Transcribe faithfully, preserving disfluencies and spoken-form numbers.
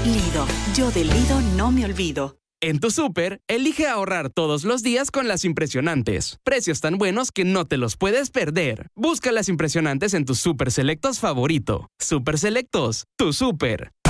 Lido, yo del Lido no me olvido. En tu súper, elige ahorrar todos los días con las impresionantes. Precios tan buenos que no te los puedes perder. Busca las impresionantes en tus súper selectos favorito. Súper selectos, tu súper.